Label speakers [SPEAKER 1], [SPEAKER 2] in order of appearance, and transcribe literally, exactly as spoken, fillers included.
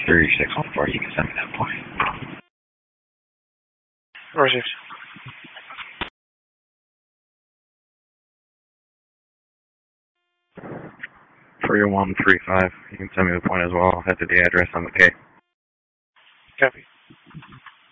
[SPEAKER 1] three six one four, you can send me that point.
[SPEAKER 2] Received.
[SPEAKER 1] three one three five, you can send me the point as well. I'll head to the address on the K.
[SPEAKER 2] Copy.